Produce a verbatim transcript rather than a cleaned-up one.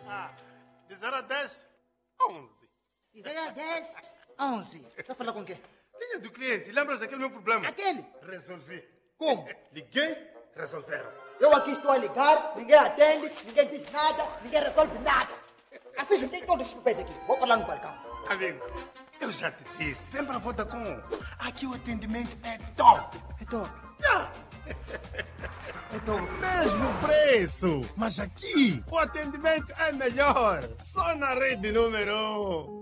Ah, de zero a dez, onze. De zero a dez, onze. Está a falar com quem? Linha do cliente, lembras daquele meu problema? Aquele? Resolvi. Como? Liguei, resolveram. Eu aqui estou a ligar, ninguém atende, ninguém diz nada, ninguém resolve nada. Assim, juntei todos os papéis aqui. Vou falar no balcão. Amigo, eu já te disse, vem para a Vodacom. Aqui o atendimento é top. É top. Já. É top. Mesmo preço. Mas aqui o atendimento é melhor. Só na rede número um.